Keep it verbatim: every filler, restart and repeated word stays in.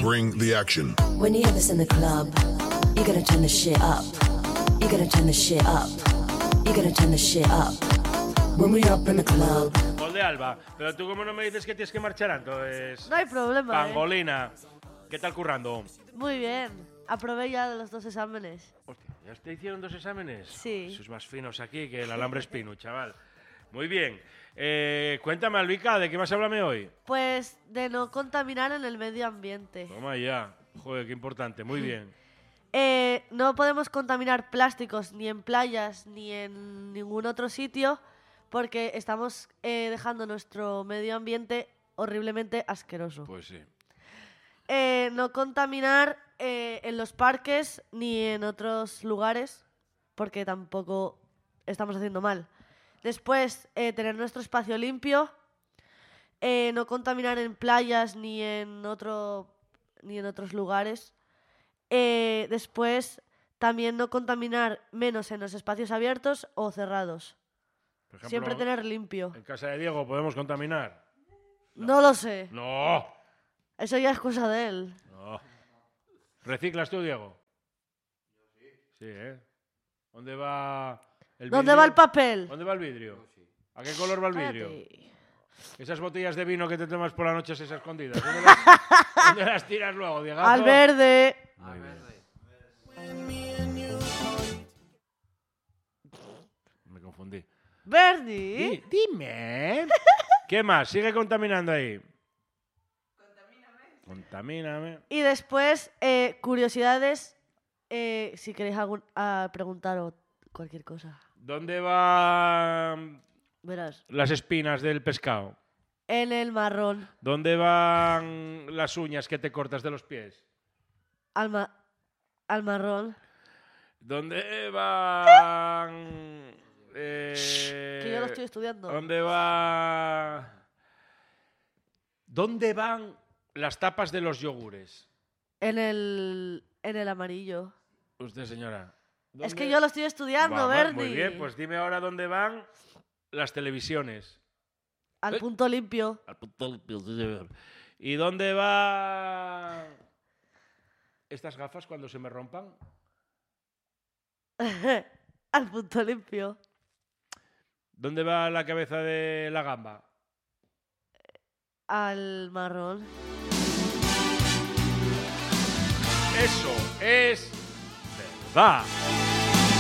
Bring the action. When you have this in the club, you're gonna turn the shit up. You're gonna turn the shit up. You're gonna turn the shit up. When we're up in the club. Gol de Alba. Pero tú, ¿cómo no me dices que tienes que marchar entonces? No hay problema, Pangolina. ¿Eh? ¿Qué tal currando? Muy bien. Aprobé ya los dos exámenes. Hostia, ¿ya te hicieron dos exámenes? Sí. Sois más finos aquí que el alambre espino, chaval. Muy bien. Eh, cuéntame, Albica, ¿de qué vas a hablarme hoy? Pues de no contaminar en el medio ambiente. Toma ya. Joder, qué importante. Muy bien. Eh, no podemos contaminar plásticos ni en playas ni en ningún otro sitio porque estamos eh, dejando nuestro medio ambiente horriblemente asqueroso. Pues sí. Eh, no contaminar eh, en los parques ni en otros lugares porque tampoco estamos haciendo mal. Después, eh, tener nuestro espacio limpio, eh, no contaminar en playas ni en, otro, ni en otros lugares. Eh, después, también no contaminar menos en los espacios abiertos o cerrados. Por ejemplo, Siempre tener limpio. ¿En casa de Diego podemos contaminar? No, no lo sé. ¡No! Eso ya es cosa de él. No. ¿Reciclas tú, Diego? Yo sí. Sí, ¿eh? ¿Dónde va el vidrio? ¿Dónde va el papel? ¿Dónde va el vidrio? ¿A qué color va el vidrio? Cállate. Esas botellas de vino que te tomas por la noche esas escondidas. ¿Dónde las, ¿dónde las tiras luego, Diego? Al verde. Muy bien. Me confundí. Bernie. Di- dime. ¿Qué más? Sigue contaminando ahí. Contamíname. Contamíname. Y después, eh, curiosidades, eh, si queréis algún, a preguntar o cualquier cosa. ¿Dónde van Verás. las espinas del pescado? En el marrón. ¿Dónde van las uñas que te cortas de los pies? Al, ma- al marrón. ¿Dónde van...? eh, Que yo lo estoy estudiando. ¿Dónde va...? ¿Dónde van las tapas de los yogures? En el, en el amarillo. Usted, señora. Es ¿Dónde- que yo lo estoy estudiando, Vamos, Bernie. Muy bien, pues dime ahora dónde van las televisiones. Al Eh. punto limpio. Al punto limpio, sí, señor. ¿Y dónde van estas gafas cuando se me rompan? Al punto limpio. ¿Dónde va la cabeza de la gamba? Al marrón. Eso es verdad.